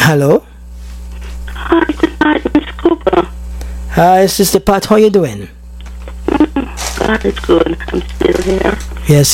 Hello? Hi, good night, Miss Cooper. Hi, Sister Pat, how you doing? God is good. I'm still here. Yes.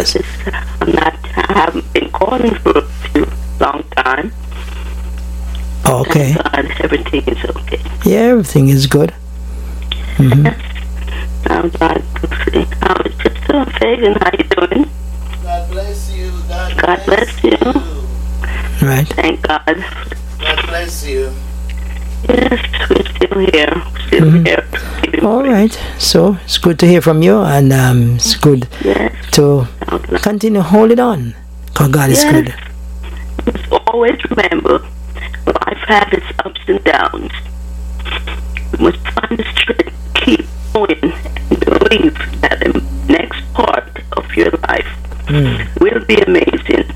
I haven't been calling for a long time. Okay. Thank God, everything is okay. Yeah, everything is good. Mm-hmm. I'm glad to see. I was just Fagan, how you doing? God bless you. God bless you. Right. Thank God. God bless you. Yes, we're still here. Here. All right. So it's good to hear from you, and it's good to continue holding on, because God is good. Always remember, life has its ups and downs. We must find the strength, keep going, and believe that the next part of your life will be amazing.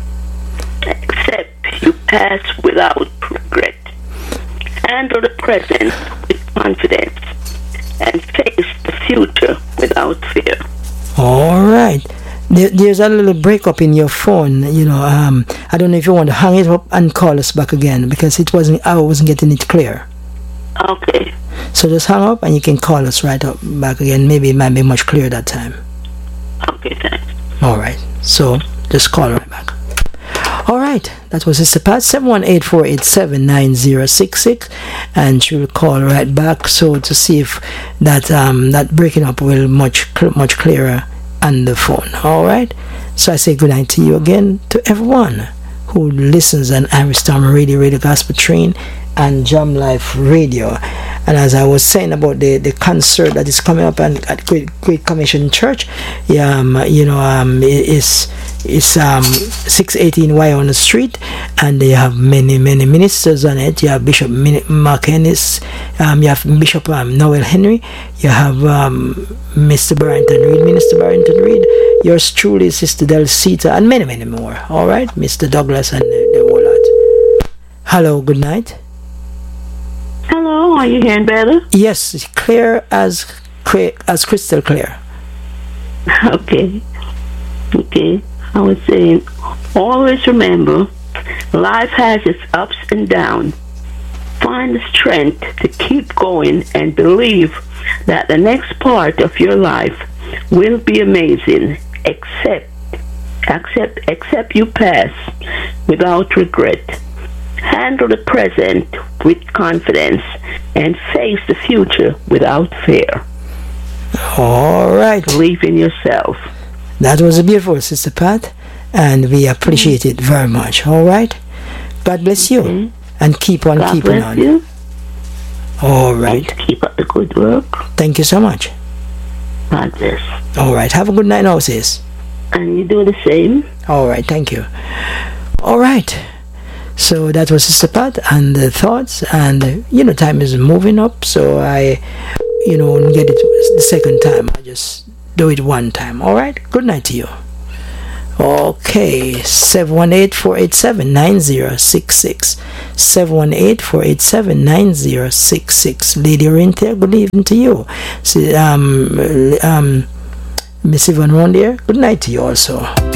Except you pass without regret. Handle the present with confidence and face the future without fear. All right. There's a little breakup in your phone. I don't know if you want to hang it up and call us back again, because I wasn't getting it clear. Okay. So just hang up and you can call us right up back again. Maybe it might be much clearer that time. Okay, thanks. All right. So just call right back. All right, that was Sister Pat, 718-487-9066, and she will call right back, so to see if that breaking up will much clearer on the phone. All right, so I say good night to you again, to everyone who listens on Irish Storm Radio Gospel Train, and Jam Life Radio. And as I was saying about the concert that is coming up at Great Commission Church, it's 618 Wyona Street, and they have many ministers on it. You have Bishop Mark Ennis, you have Bishop Noel Henry, you have Mr. Minister Barrington Reed, yours truly, Sister Delcita, and many more. All right, Mr. Douglas and the whole lot. Hello, good night. Hello, are you hearing better? Yes, clear as crystal clear. Okay. I was saying, always remember, life has its ups and downs. Find the strength to keep going and believe that the next part of your life will be amazing, except you pass without regret. Handle the present with confidence and face the future without fear. All right. Believe in yourself. That was a beautiful, Sister Pat, and we appreciate it very much. All right. God bless you, and keep on keeping on. You. All right. And keep up the good work. Thank you so much. God bless. All right. Have a good night now, sis. And you do the same. All right. Thank you. All right. So that was Sister Pat and the thoughts, and time is moving up, so I won't get it the second time. I just do it one time. All right, good night to you. Okay, 718-487-9066, 718-487-9066. Lady Orinthia, good evening to you. Miss Yvonne Rondier, good night to you also.